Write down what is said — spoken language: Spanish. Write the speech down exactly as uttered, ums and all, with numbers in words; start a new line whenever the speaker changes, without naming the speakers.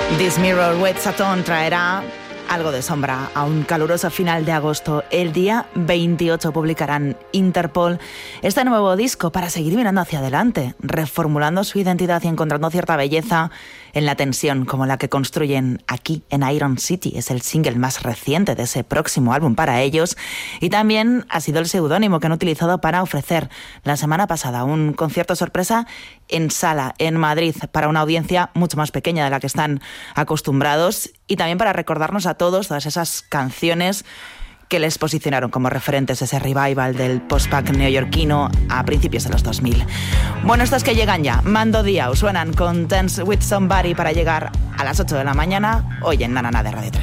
This Mirror with Saturn traerá algo de sombra a un caluroso final de agosto. El día veintiocho publicarán Interpol este nuevo disco para seguir mirando hacia adelante, reformulando su identidad y encontrando cierta belleza en la tensión como la que construyen aquí en Iron City. Es el single más reciente de ese próximo álbum para ellos y también ha sido el seudónimo que han utilizado para ofrecer la semana pasada un concierto sorpresa en sala en Madrid para una audiencia mucho más pequeña de la que están acostumbrados y también para recordarnos a todos todas esas canciones que les posicionaron como referentes, ese revival del post-punk neoyorquino a principios de los dos mil. Bueno, estos que llegan ya, Mando Diao, suenan con Dance with Somebody para llegar a las ocho de la mañana, hoy en Na Na Na de Radio tres.